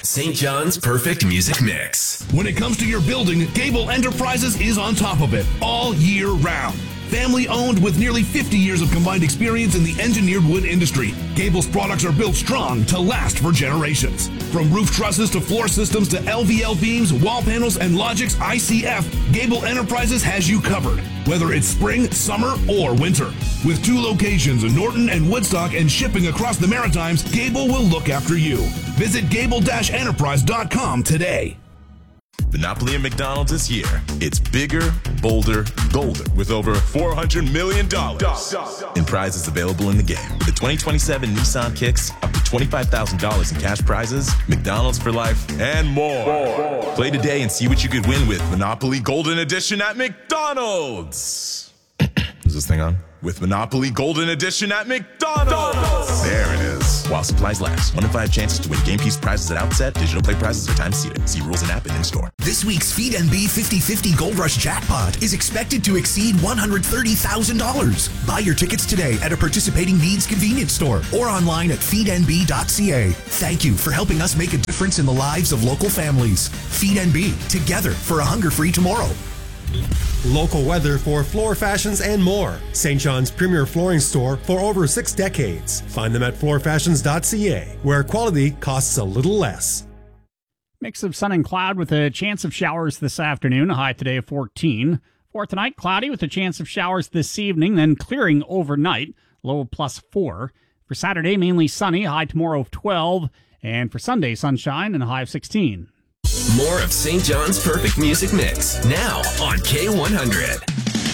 St. John's Perfect Music Mix. When it comes to your building, Gable Enterprises is on top of it all year round. Family owned with nearly 50 years of combined experience in the engineered wood industry, Gable's products are built strong to last for generations. From roof trusses to floor systems to LVL beams, wall panels, and Logix ICF, Gable Enterprises has you covered, whether it's spring, summer, or winter. With 2 locations in Norton and Woodstock and shipping across the Maritimes, Gable will look after you. Visit gable-enterprise.com today. Monopoly at McDonald's is here. It's bigger, bolder, golder, with over $400 million in prizes available in the game. The 2027 Nissan Kicks, up to $25,000 in cash prizes, McDonald's for life, and more. Play today and see what you could win with Monopoly Golden Edition at McDonald's. Is this thing on? With Monopoly Golden Edition at McDonald's. There it is. While supplies last. 1 in 5 chances to win game piece prizes at outset. Digital play prizes are time seated. See rules and app and in-store. This week's Feed NB 50/50 Gold Rush jackpot is expected to exceed $130,000. Buy your tickets today at a participating Needs convenience store or online at feednb.ca. Thank you for helping us make a difference in the lives of local families. Feed NB, together for a hunger-free tomorrow. Local weather for floor fashions and more. St. John's premier flooring store for over 6 decades. Find them at floorfashions.ca, where quality costs a little less. Mix of sun and cloud with a chance of showers this afternoon. A high today of 14. For tonight, cloudy with a chance of showers this evening, then clearing overnight. Low of +4. For Saturday, mainly sunny. A high tomorrow of 12. And for Sunday, sunshine and a high of 16. More of St. John's Perfect Music Mix now on K100.